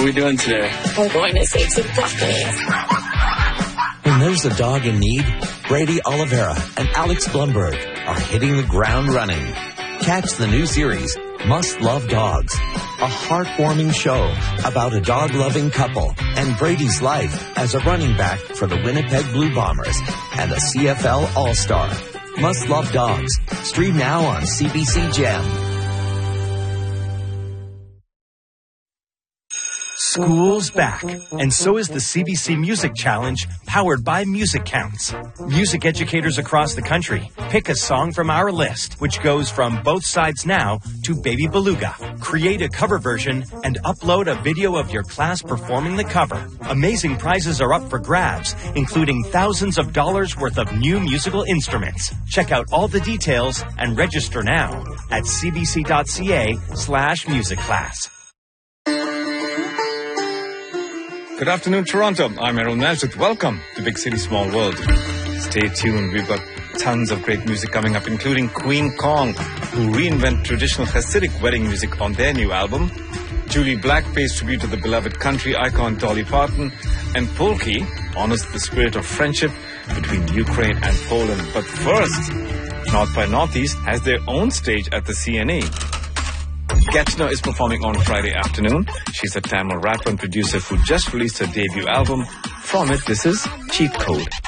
we doing today? We're going to see some puppies. When there's a dog in need, Brady Oliveira and Alex Blumberg are hitting the ground running. Catch the new series, Must Love Dogs, a heartwarming show about a dog-loving couple and Brady's life as a running back for the Winnipeg Blue Bombers and a CFL All-Star. Must Love Dogs. Stream now on CBC Gem. School's back, and so is the CBC Music Challenge, powered by Music Counts. Music educators across the country pick a song from our list, which goes from Both Sides Now to Baby Beluga. Create a cover version and upload a video of your class performing the cover. Amazing prizes are up for grabs, including thousands of dollars worth of new musical instruments. Check out all the details and register now at cbc.ca/musicclass. Good afternoon, Toronto. I'm Errol Najdat. Welcome to Big City, Small World. Stay tuned. We've got tons of great music coming up, including Queen Kong, who reinvent traditional Hasidic wedding music on their new album. Julie Black pays tribute to the beloved country icon Dolly Parton. And Polki honors the spirit of friendship between Ukraine and Poland. But first, North by Northeast has their own stage at the CNA. Getchner is performing on Friday afternoon. She's a Tamil rapper and producer who just released her debut album. From it, this is Cheat Code.